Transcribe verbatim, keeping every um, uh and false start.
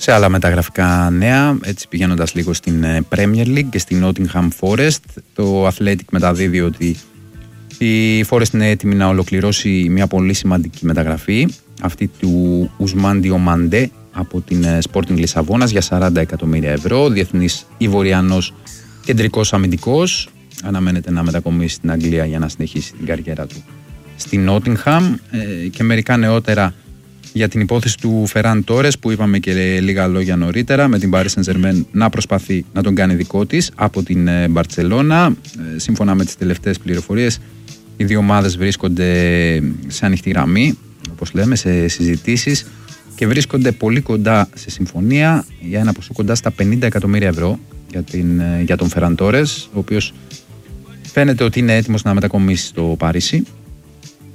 Σε άλλα μεταγραφικά νέα, έτσι πηγαίνοντας λίγο στην Premier League και στην Nottingham Forest, το Athletic μεταδίδει ότι η Forest είναι έτοιμη να ολοκληρώσει μια πολύ σημαντική μεταγραφή, αυτή του Ουσμάν Διομαντέ από την Sporting Λισαβόνας για σαράντα εκατομμύρια ευρώ. Διεθνής Ιβοριανός κεντρικός αμυντικός, αναμένεται να μετακομίσει στην Αγγλία για να συνεχίσει την καριέρα του στη Nottingham. Ε, και μερικά νεότερα για την υπόθεση του Φεράν Τόρες που είπαμε και λίγα λόγια νωρίτερα, με την Paris Saint-Germain να προσπαθεί να τον κάνει δικό της από την Μπαρτσελώνα. Ε, σύμφωνα με τις τελευταίες πληροφορίες, οι δύο ομάδες βρίσκονται σε ανοιχτή γραμμή, όπως λέμε, σε συζητήσεις και βρίσκονται πολύ κοντά σε συμφωνία για ένα ποσό κοντά στα πενήντα εκατομμύρια ευρώ για, την, για τον Φεράν Τόρες, ο οποίος φαίνεται ότι είναι έτοιμος να μετακομίσει στο Παρίσι.